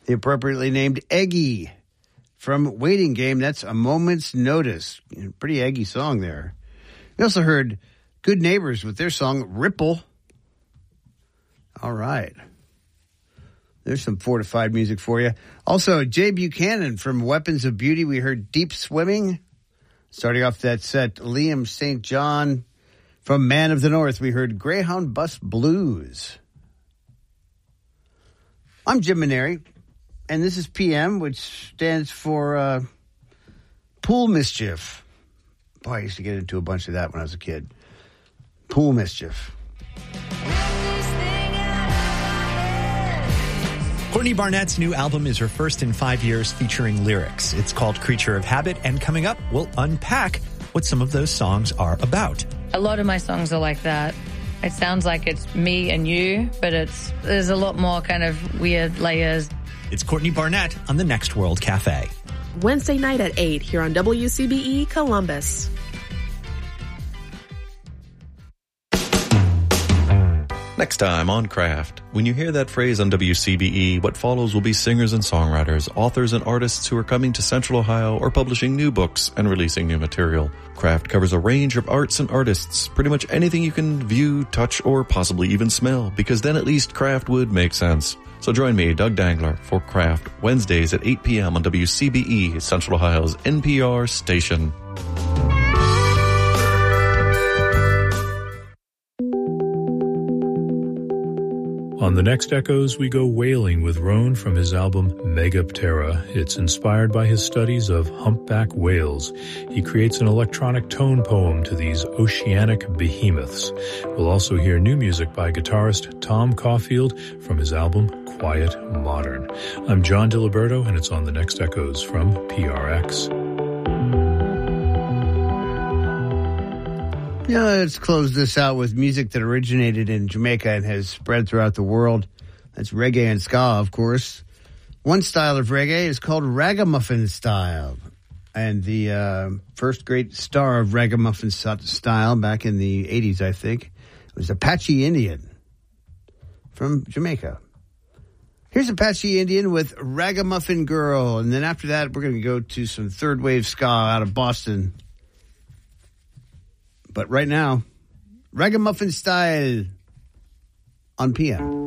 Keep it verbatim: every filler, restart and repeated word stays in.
The appropriately named Eggy from Waiting Game. That's A Moment's Notice. Pretty eggy song there. We also heard Good Neighbors with their song Ripple. All right. There's some fortified music for you. Also, Jay Buchanan from Weapons of Beauty. We heard Deep Swimming. Starting off that set, Liam Saint John from Man of the North. We heard Greyhound Bus Blues. I'm Jim Maneri, and this is P M, which stands for uh, Pool Mischief. Boy, I used to get into a bunch of that when I was a kid. Pool Mischief. Courtney Barnett's new album is her first in five years featuring lyrics. It's called Creature of Habit, and coming up, we'll unpack what some of those songs are about. A lot of my songs are like that. It sounds like it's me and you, but it's there's a lot more kind of weird layers. It's Courtney Barnett on the Next World Cafe. Wednesday night at eight here on W C B E Columbus. Next time on Craft. When you hear that phrase on W C B E, what follows will be singers and songwriters, authors and artists who are coming to Central Ohio or publishing new books and releasing new material. Craft covers a range of arts and artists, pretty much anything you can view, touch, or possibly even smell, because then at least Craft would make sense. So join me, Doug Dangler, for Craft, Wednesdays at eight p.m. on W C B E, Central Ohio's N P R station. On the next Echoes, we go whaling with Roan from his album Megaptera. It's inspired by his studies of humpback whales. He creates an electronic tone poem to these oceanic behemoths. We'll also hear new music by guitarist Tom Caulfield from his album Quiet Modern. I'm John DiLiberto, and it's on the next Echoes from P R X. Yeah, let's close this out with music that originated in Jamaica and has spread throughout the world. That's reggae and ska, of course. One style of reggae is called ragamuffin style. And the uh, first great star of ragamuffin style back in the eighties, I think, was Apache Indian from Jamaica. Here's Apache Indian with Ragamuffin Girl. And then after that, we're going to go to some third wave ska out of Boston. But right now, Ragamuffin Style on P M.